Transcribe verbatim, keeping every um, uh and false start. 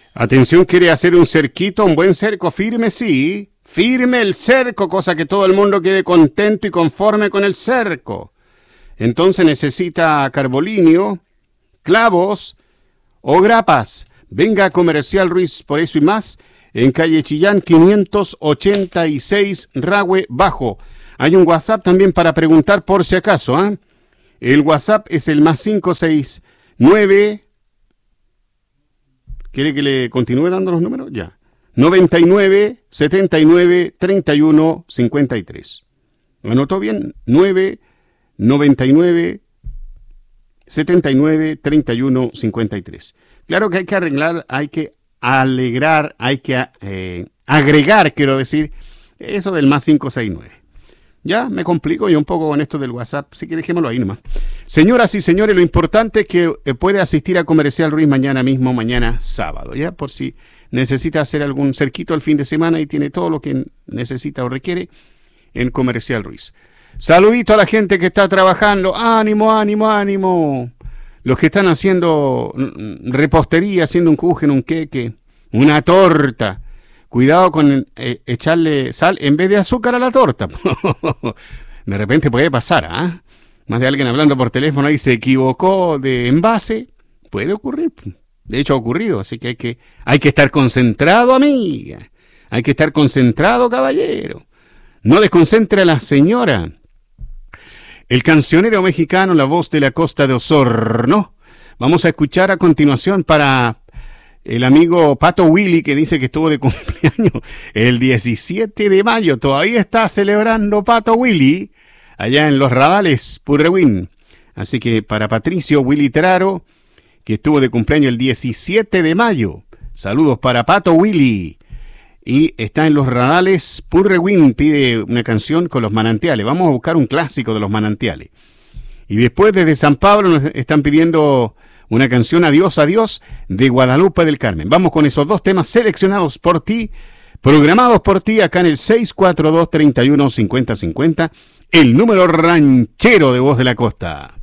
Atención, ¿quiere hacer un cerquito, un buen cerco? Firme, sí. Firme el cerco, cosa que todo el mundo quede contento y conforme con el cerco. Entonces necesita carbolinio, clavos o grapas. Venga a Comercial Ruiz, por eso y más, en calle Chillán quinientos ochenta y seis, Rahue Bajo. Hay un WhatsApp también para preguntar por si acaso, ¿ah? ¿eh? El WhatsApp es el más cinco seis nueve. ¿Quiere que le continúe dando los números? Ya. noventa y nueve, setenta y nueve, treinta y uno, cincuenta y tres. ¿Lo anotó bien? nueve, noventa y nueve, setenta y nueve, treinta y uno, cincuenta y tres. Claro que hay que arreglar, hay que alegrar, hay que eh, agregar, quiero decir, eso del más cinco seis nueve. Ya me complico yo un poco con esto del WhatsApp, así que dejémoslo ahí nomás. Señoras y señores, lo importante es que eh, puede asistir a Comercial Ruiz mañana mismo, mañana sábado, ya, por si necesita hacer algún cerquito al fin de semana y tiene todo lo que necesita o requiere en Comercial Ruiz. Saludito a la gente que está trabajando, ánimo, ánimo, ánimo. Los que están haciendo repostería, haciendo un kuchen, un queque, una torta. Cuidado con eh, echarle sal en vez de azúcar a la torta. De repente puede pasar, ¿ah? ¿eh? Más de alguien hablando por teléfono ahí se equivocó de envase. Puede ocurrir. De hecho ha ocurrido, así que hay que, hay que estar concentrado, amiga. Hay que estar concentrado, caballero. No desconcentre a la señora. El cancionero mexicano, la voz de la Costa de Osorno. Vamos a escuchar a continuación para el amigo Pato Willy, que dice que estuvo de cumpleaños el diecisiete de mayo. Todavía está celebrando Pato Willy allá en Los Radales, Purrewin. Así que para Patricio Willy Traro, que estuvo de cumpleaños el diecisiete de mayo. Saludos para Pato Willy. Y está en Los Radales, Purrewin, pide una canción con Los Manantiales. Vamos a buscar un clásico de Los Manantiales. Y después desde San Pablo nos están pidiendo una canción, Adiós, Adiós, de Guadalupe del Carmen. Vamos con esos dos temas seleccionados por ti, programados por ti, acá en el seis cuatro dos, treinta y uno, cincuenta cincuenta, el número ranchero de Voz de la Costa.